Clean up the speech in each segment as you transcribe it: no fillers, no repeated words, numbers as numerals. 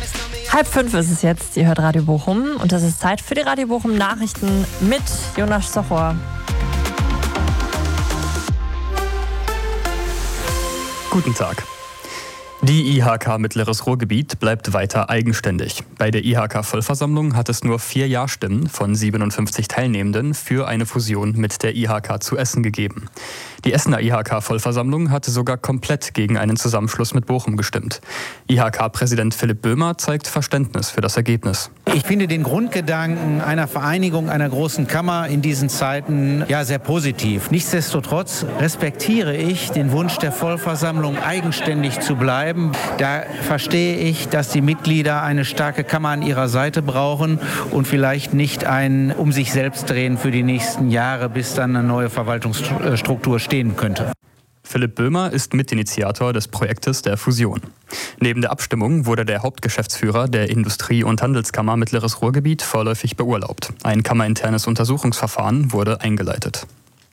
4:30 ist es jetzt, ihr hört Radio Bochum und es ist Zeit für die Radio Bochum Nachrichten mit Jonas Sochor. Guten Tag. Die IHK Mittleres Ruhrgebiet bleibt weiter eigenständig. Bei der IHK-Vollversammlung hat es nur 4 Ja-Stimmen von 57 Teilnehmenden für eine Fusion mit der IHK zu Essen gegeben. Die Essener IHK-Vollversammlung hat sogar komplett gegen einen Zusammenschluss mit Bochum gestimmt. IHK-Präsident Philipp Böhmer zeigt Verständnis für das Ergebnis. Ich finde den Grundgedanken einer Vereinigung einer großen Kammer in diesen Zeiten sehr positiv. Nichtsdestotrotz respektiere ich den Wunsch der Vollversammlung, eigenständig zu bleiben. Da verstehe ich, dass die Mitglieder eine starke Kammer an ihrer Seite brauchen und vielleicht nicht ein um sich selbst drehen für die nächsten Jahre, bis dann eine neue Verwaltungsstruktur stehen könnte. Philipp Böhmer ist Mitinitiator des Projektes der Fusion. Neben der Abstimmung wurde der Hauptgeschäftsführer der Industrie- und Handelskammer Mittleres Ruhrgebiet vorläufig beurlaubt. Ein kammerinternes Untersuchungsverfahren wurde eingeleitet.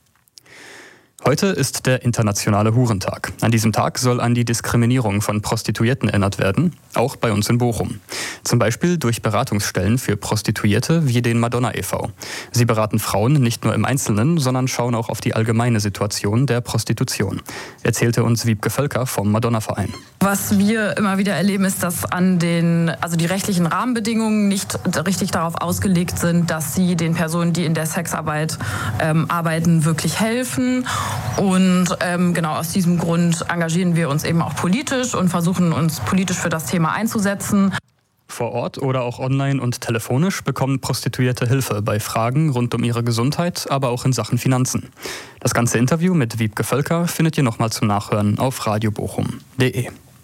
Heute ist der internationale Hurentag. An diesem Tag soll an die Diskriminierung von Prostituierten erinnert werden, auch bei uns in Bochum. Zum Beispiel durch Beratungsstellen für Prostituierte wie den Madonna e.V. Sie beraten Frauen nicht nur im Einzelnen, sondern schauen auch auf die allgemeine Situation der Prostitution, erzählte uns Wiebke Völker vom Madonna-Verein. Was wir immer wieder erleben, ist, dass die rechtlichen Rahmenbedingungen nicht richtig darauf ausgelegt sind, dass sie den Personen, die in der Sexarbeit arbeiten, wirklich helfen. Und genau aus diesem Grund engagieren wir uns eben auch politisch und versuchen uns politisch für das Thema einzusetzen. Vor Ort oder auch online und telefonisch bekommen Prostituierte Hilfe bei Fragen rund um ihre Gesundheit, aber auch in Sachen Finanzen. Das ganze Interview mit Wiebke Völker findet ihr nochmal zum Nachhören auf radiobochum.de.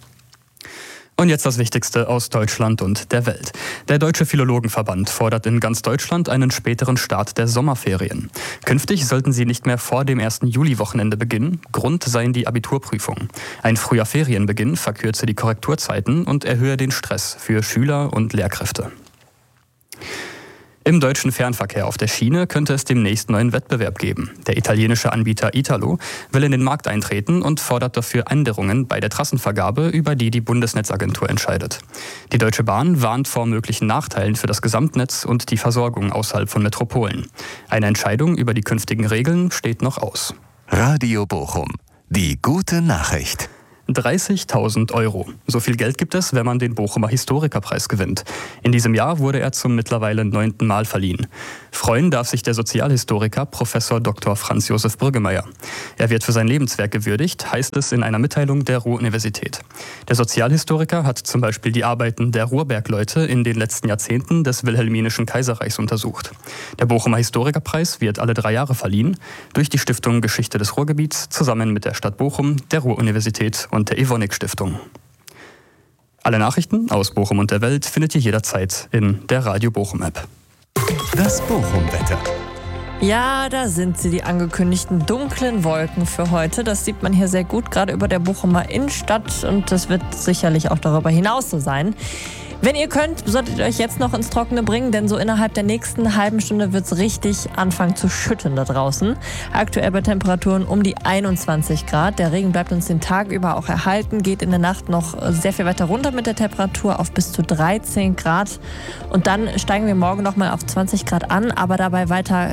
Und jetzt das Wichtigste aus Deutschland und der Welt. Der Deutsche Philologenverband fordert in ganz Deutschland einen späteren Start der Sommerferien. Künftig sollten sie nicht mehr vor dem 1. Juli-Wochenende beginnen. Grund seien die Abiturprüfungen. Ein früher Ferienbeginn verkürze die Korrekturzeiten und erhöhe den Stress für Schüler und Lehrkräfte. Im deutschen Fernverkehr auf der Schiene könnte es demnächst neuen Wettbewerb geben. Der italienische Anbieter Italo will in den Markt eintreten und fordert dafür Änderungen bei der Trassenvergabe, über die die Bundesnetzagentur entscheidet. Die Deutsche Bahn warnt vor möglichen Nachteilen für das Gesamtnetz und die Versorgung außerhalb von Metropolen. Eine Entscheidung über die künftigen Regeln steht noch aus. Radio Bochum. Die gute Nachricht. 30.000 €. So viel Geld gibt es, wenn man den Bochumer Historikerpreis gewinnt. In diesem Jahr wurde er zum mittlerweile 9. Mal verliehen. Freuen darf sich der Sozialhistoriker Professor Dr. Franz Josef Brüggemeier. Er wird für sein Lebenswerk gewürdigt, heißt es in einer Mitteilung der Ruhr-Universität. Der Sozialhistoriker hat zum Beispiel die Arbeiten der Ruhrbergleute in den letzten Jahrzehnten des Wilhelminischen Kaiserreichs untersucht. Der Bochumer Historikerpreis wird alle 3 Jahre verliehen durch die Stiftung Geschichte des Ruhrgebiets zusammen mit der Stadt Bochum, der Ruhr-Universität und der Evonik-Stiftung. Alle Nachrichten aus Bochum und der Welt findet ihr jederzeit in der Radio Bochum-App. Das Bochum-Wetter. Ja, da sind sie, die angekündigten dunklen Wolken für heute. Das sieht man hier sehr gut, gerade über der Bochumer Innenstadt. Und das wird sicherlich auch darüber hinaus so sein. Wenn ihr könnt, solltet ihr euch jetzt noch ins Trockene bringen, denn so innerhalb der nächsten halben Stunde wird es richtig anfangen zu schütten da draußen. Aktuell bei Temperaturen um die 21 Grad. Der Regen bleibt uns den Tag über auch erhalten, geht in der Nacht noch sehr viel weiter runter mit der Temperatur auf bis zu 13 Grad. Und dann steigen wir morgen nochmal auf 20 Grad an, aber dabei weiter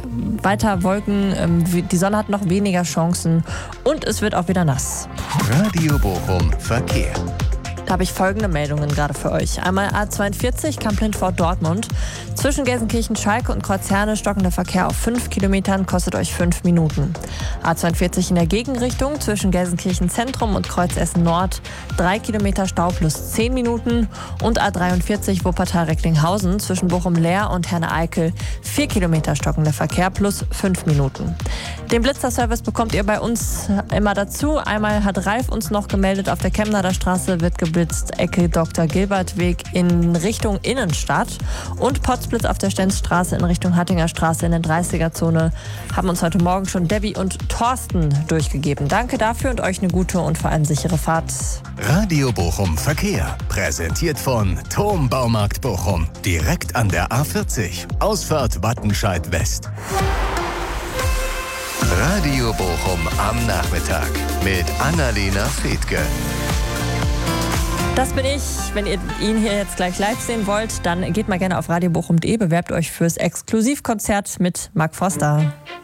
Wolken. Die Sonne hat noch weniger Chancen und es wird auch wieder nass. Radio Bochum Verkehr. Da habe ich folgende Meldungen gerade für euch. Einmal A42 Kamp-Lindfort-Dortmund. Zwischen Gelsenkirchen-Schalke und Kreuzherne stockender Verkehr auf 5 Kilometern, kostet euch 5 Minuten. A42 in der Gegenrichtung zwischen Gelsenkirchen-Zentrum und Kreuzessen-Nord 3 Kilometer Stau plus 10 Minuten. Und A43 Wuppertal-Recklinghausen zwischen Bochum-Leer und Herne-Eickel 4 Kilometer stockender Verkehr plus 5 Minuten. Den Blitzerservice bekommt ihr bei uns immer dazu. Einmal hat Ralf uns noch gemeldet, auf der Chemnader Straße wird geblitzt, Ecke Dr. Gilbert-Weg in Richtung Innenstadt. Und Potzblitz auf der Stenzstraße in Richtung Hattinger Straße in der 30er-Zone haben uns heute Morgen schon Debbie und Thorsten durchgegeben. Danke dafür und euch eine gute und vor allem sichere Fahrt. Radio Bochum Verkehr, präsentiert von Thom Baumarkt Bochum, direkt an der A40, Ausfahrt Wattenscheid West. Radio Bochum am Nachmittag mit Annalena Fethke. Das bin ich. Wenn ihr ihn hier jetzt gleich live sehen wollt, dann geht mal gerne auf radiobochum.de, bewerbt euch fürs Exklusivkonzert mit Mark Forster.